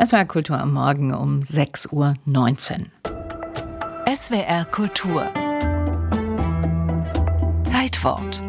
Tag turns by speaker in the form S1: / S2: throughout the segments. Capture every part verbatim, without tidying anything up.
S1: S W R Kultur am Morgen um sechs Uhr neunzehn.
S2: S W R Kultur. Zeitwort.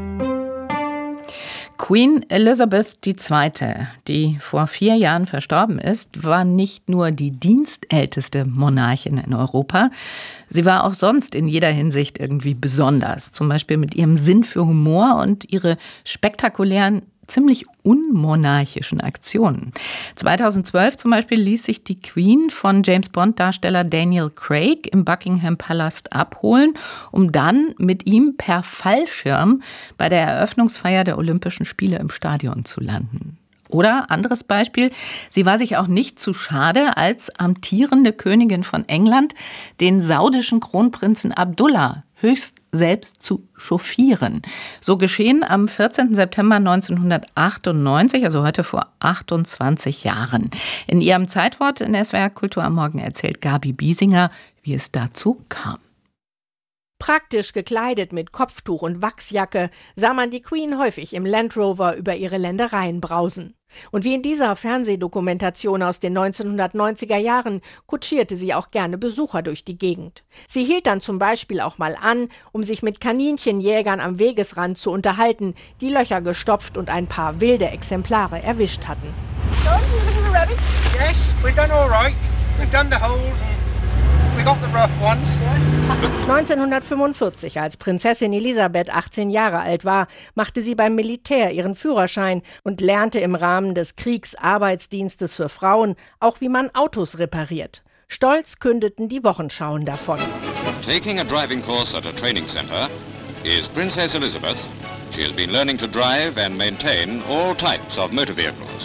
S1: Queen Elizabeth die Zweite., die vor vier Jahren verstorben ist, war nicht nur die dienstälteste Monarchin in Europa, sie war auch sonst in jeder Hinsicht irgendwie besonders. Zum Beispiel mit ihrem Sinn für Humor und ihre spektakulären, ziemlich unmonarchischen Aktionen. zweitausendzwölf zum Beispiel ließ sich die Queen von James-Bond-Darsteller Daniel Craig im Buckingham Palast abholen, um dann mit ihm per Fallschirm bei der Eröffnungsfeier der Olympischen Spiele im Stadion zu landen. Oder, anderes Beispiel, sie war sich auch nicht zu schade, als amtierende Königin von England den saudischen Kronprinzen Abdullah höchst selbst zu chauffieren. So geschehen am vierzehnten September neunzehnhundertachtundneunzig, also heute vor achtundzwanzig Jahren. In ihrem Zeitwort in S W R Kultur am Morgen erzählt Gabi Biesinger, wie es dazu kam.
S3: Praktisch gekleidet mit Kopftuch und Wachsjacke sah man die Queen häufig im Land Rover über ihre Ländereien brausen. Und wie in dieser Fernsehdokumentation aus den neunzehnhundertneunziger Jahren kutschierte sie auch gerne Besucher durch die Gegend. Sie hielt dann zum Beispiel auch mal an, um sich mit Kaninchenjägern am Wegesrand zu unterhalten, die Löcher gestopft und ein paar wilde Exemplare erwischt hatten.
S4: Yes, we've done all right. We've done the holes and we got the rough ones.
S3: neunzehnhundertfünfundvierzig, als Prinzessin Elisabeth achtzehn Jahre alt war, machte sie beim Militär ihren Führerschein und lernte im Rahmen des Kriegsarbeitsdienstes für Frauen auch, wie man Autos repariert. Stolz kündeten die Wochenschauen davon.
S5: Taking a driving course at a training center is Princess Elizabeth. She has been learning to drive and maintain all types of motor vehicles.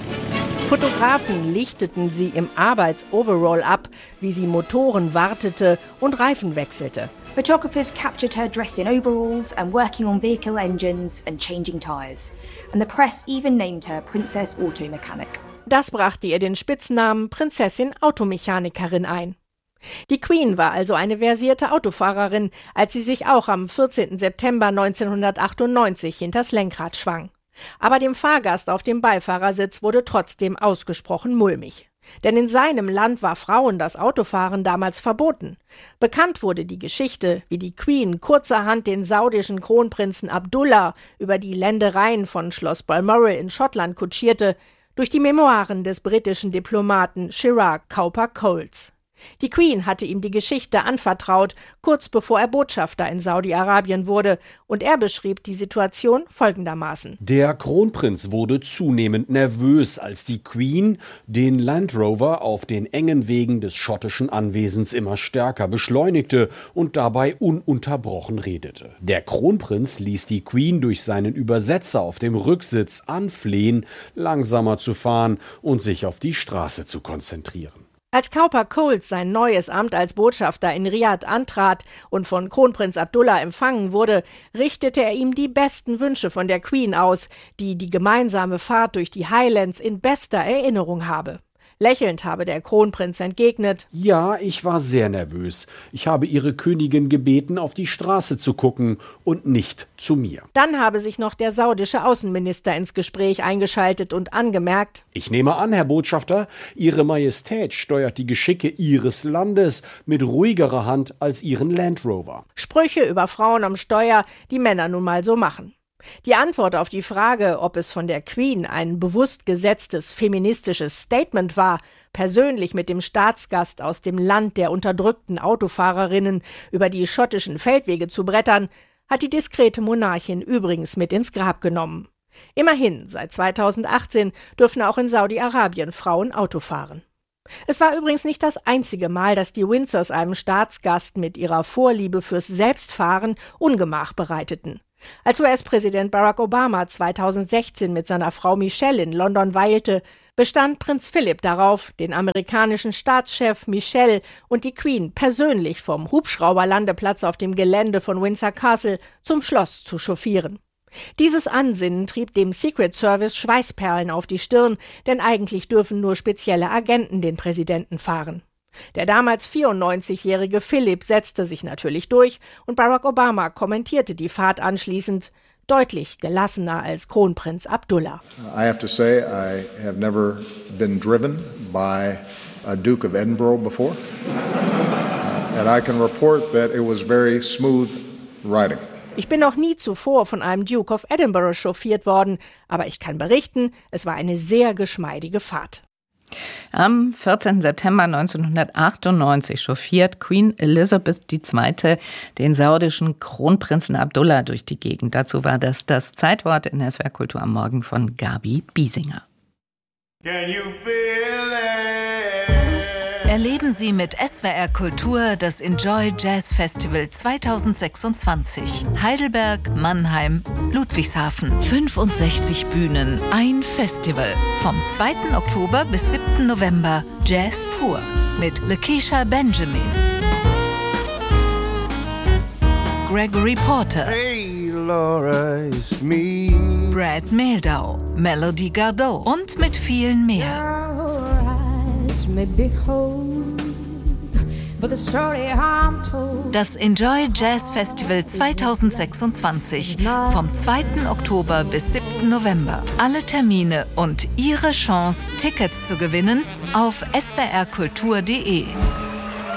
S3: Fotografen lichteten sie im Arbeitsoverall ab, wie sie Motoren wartete und Reifen wechselte.
S6: Photographers captured her dressed in overalls and working on vehicle engines and changing tyres. And the press even named her Princess Auto Mechanic.
S3: Das brachte ihr den Spitznamen Prinzessin Automechanikerin ein. Die Queen war also eine versierte Autofahrerin, als sie sich auch am vierzehnten September neunzehnhundertachtundneunzig hinters Lenkrad schwang. Aber dem Fahrgast auf dem Beifahrersitz wurde trotzdem ausgesprochen mulmig. Denn in seinem Land war Frauen das Autofahren damals verboten. Bekannt wurde die Geschichte, wie die Queen kurzerhand den saudischen Kronprinzen Abdullah über die Ländereien von Schloss Balmoral in Schottland kutschierte, durch die Memoiren des britischen Diplomaten Chirac Cowper-Coles. Die Queen hatte ihm die Geschichte anvertraut, kurz bevor er Botschafter in Saudi-Arabien wurde, und er beschrieb die Situation folgendermaßen.
S7: Der Kronprinz wurde zunehmend nervös, als die Queen den Land Rover auf den engen Wegen des schottischen Anwesens immer stärker beschleunigte und dabei ununterbrochen redete. Der Kronprinz ließ die Queen durch seinen Übersetzer auf dem Rücksitz anflehen, langsamer zu fahren und sich auf die Straße zu konzentrieren.
S3: Als Cowper-Coles sein neues Amt als Botschafter in Riad antrat und von Kronprinz Abdullah empfangen wurde, richtete er ihm die besten Wünsche von der Queen aus, die die gemeinsame Fahrt durch die Highlands in bester Erinnerung habe. Lächelnd habe der Kronprinz entgegnet:
S7: Ja, ich war sehr nervös. Ich habe Ihre Königin gebeten, auf die Straße zu gucken und nicht zu mir.
S3: Dann habe sich noch der saudische Außenminister ins Gespräch eingeschaltet und angemerkt:
S7: Ich nehme an, Herr Botschafter, Ihre Majestät steuert die Geschicke Ihres Landes mit ruhigerer Hand als Ihren Land Rover.
S3: Sprüche über Frauen am Steuer, die Männer nun mal so machen. Die Antwort auf die Frage, ob es von der Queen ein bewusst gesetztes feministisches Statement war, persönlich mit dem Staatsgast aus dem Land der unterdrückten Autofahrerinnen über die schottischen Feldwege zu brettern, hat die diskrete Monarchin übrigens mit ins Grab genommen. Immerhin, seit zweitausendachtzehn dürfen auch in Saudi-Arabien Frauen Auto fahren. Es war übrigens nicht das einzige Mal, dass die Windsors einem Staatsgast mit ihrer Vorliebe fürs Selbstfahren Ungemach bereiteten. Als U S-Präsident Barack Obama zweitausendsechzehn mit seiner Frau Michelle in London weilte, bestand Prinz Philipp darauf, den amerikanischen Staatschef Michelle und die Queen persönlich vom Hubschrauberlandeplatz auf dem Gelände von Windsor Castle zum Schloss zu chauffieren. Dieses Ansinnen trieb dem Secret Service Schweißperlen auf die Stirn, denn eigentlich dürfen nur spezielle Agenten den Präsidenten fahren. Der damals vierundneunzigjährige Philipp setzte sich natürlich durch und Barack Obama kommentierte die Fahrt anschließend: deutlich gelassener als Kronprinz Abdullah.
S8: I have to say, I have never been driven by a Duke of Edinburgh before. And I can report that it was very smooth riding.
S3: Ich bin noch nie zuvor von einem Duke of Edinburgh chauffiert worden, aber ich kann berichten, es war eine sehr geschmeidige Fahrt.
S1: Am vierzehnten September neunzehnhundertachtundneunzig chauffiert Queen Elizabeth die Zweite den saudischen Kronprinzen Abdullah durch die Gegend. Dazu war das das Zeitwort in S W R Kultur am Morgen von Gabi Biesinger.
S2: Can you feel it? Erleben Sie mit S W R Kultur das Enjoy Jazz Festival zweitausendsechsundzwanzig. Heidelberg, Mannheim, Ludwigshafen. fünfundsechzig Bühnen, ein Festival. Vom zweiten Oktober bis siebten November. Jazz pur mit Lakeisha Benjamin, Gregory Porter,
S9: Hey Laura, it's me.
S2: Brad Mehldau, Melody Gardot und mit vielen mehr. Das Enjoy Jazz Festival zweitausendsechsundzwanzig vom zweiten Oktober bis siebten November. Alle Termine und Ihre Chance, Tickets zu gewinnen auf s w r kultur punkt d e.